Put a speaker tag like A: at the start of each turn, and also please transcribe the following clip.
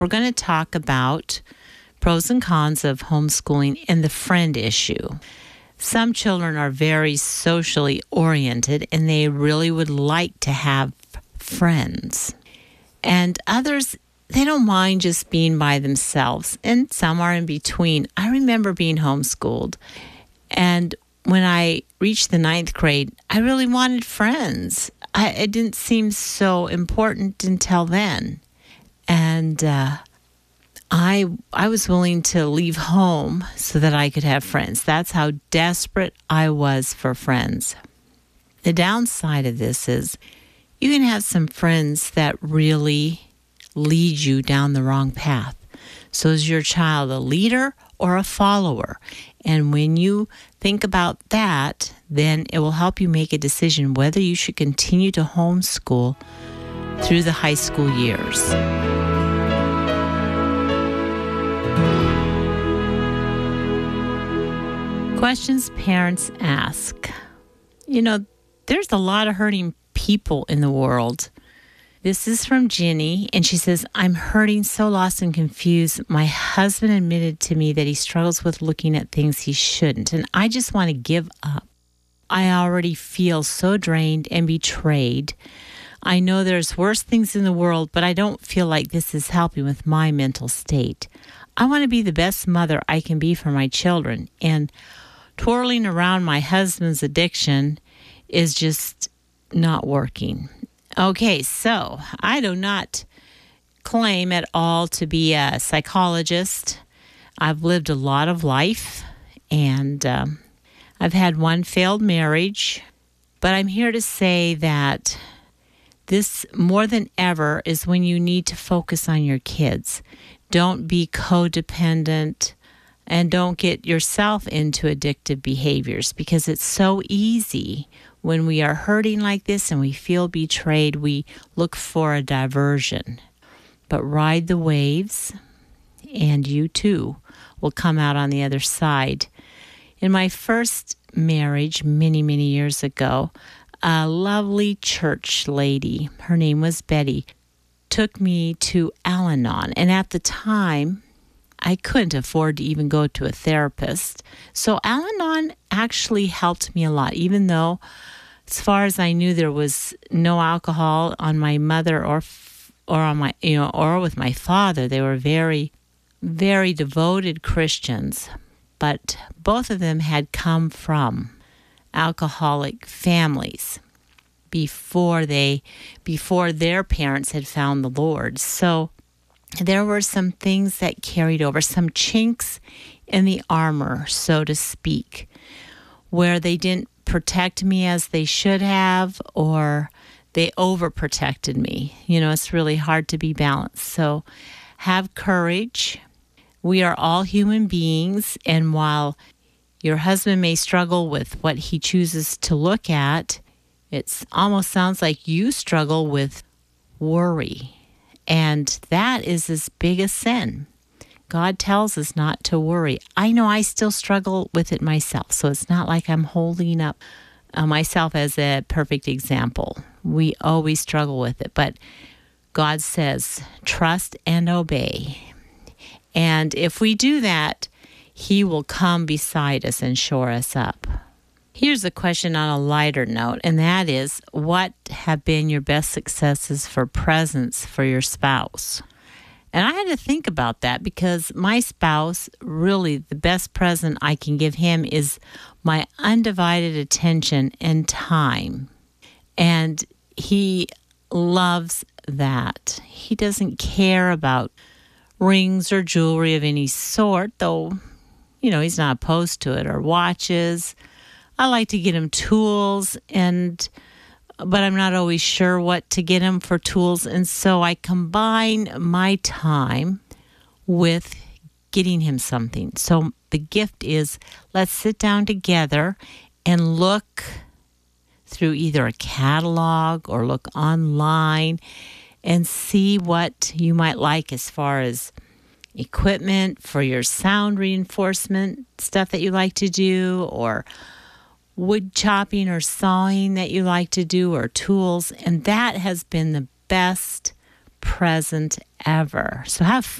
A: We're going to talk about pros and cons of homeschooling and the friend issue. Some children are very socially oriented and they really would like to have friends. And others, they don't mind just being by themselves. And some are in between. I remember being homeschooled. And when I reached the 9th grade, I really wanted friends. It didn't seem so important until then. And I was willing to leave home so that I could have friends. That's how desperate I was for friends. The downside of this is you can have some friends that really lead you down the wrong path. So is your child a leader or a follower? And when you think about that, then it will help you make a decision whether you should continue to homeschool through the high school years. Questions parents ask. There's a lot of hurting people in the world. This is from Ginny, and she says, I'm hurting, so lost and confused. My husband admitted to me that he struggles with looking at things he shouldn't, and I just want to give up. I already feel so drained and betrayed. I know there's worse things in the world, but I don't feel like this is helping with my mental state. I want to be the best mother I can be for my children, and twirling around my husband's addiction is just not working. Okay, so I do not claim at all to be a psychologist. I've lived a lot of life, and I've had one failed marriage. But I'm here to say that this, more than ever, is when you need to focus on your kids. Don't be codependent, and don't get yourself into addictive behaviors, because it's so easy when we are hurting like this and we feel betrayed, we look for a diversion. But ride the waves, and you too will come out on the other side. In my first marriage, many, many years ago, a lovely church lady, her name was Betty, took me to Al-Anon. And at the time, I couldn't afford to even go to a therapist. So Al-Anon actually helped me a lot, even though, as far as I knew, there was no alcohol on my mother or on my, or with my father. They were very, very devoted Christians, but both of them had come from alcoholic families before their parents had found the Lord. So there were some things that carried over, some chinks in the armor, so to speak, where they didn't protect me as they should have, or they overprotected me. It's really hard to be balanced. So have courage. We are all human beings, and while your husband may struggle with what he chooses to look at, it almost sounds like you struggle with worry. And that is as big a sin. God tells us not to worry. I know I still struggle with it myself, so it's not like I'm holding up myself as a perfect example. We always struggle with it, but God says, trust and obey. And if we do that, He will come beside us and shore us up. Here's a question on a lighter note, and that is, what have been your best successes for presents for your spouse? And I had to think about that, because my spouse, really the best present I can give him is my undivided attention and time. And he loves that. He doesn't care about rings or jewelry of any sort, though, he's not opposed to it, or watches. I like to get him tools, but I'm not always sure what to get him for tools. And so I combine my time with getting him something. So the gift is, let's sit down together and look through either a catalog or look online and see what you might like as far as equipment for your sound reinforcement stuff that you like to do, or wood chopping or sawing that you like to do, or tools. And that has been the best present ever. So have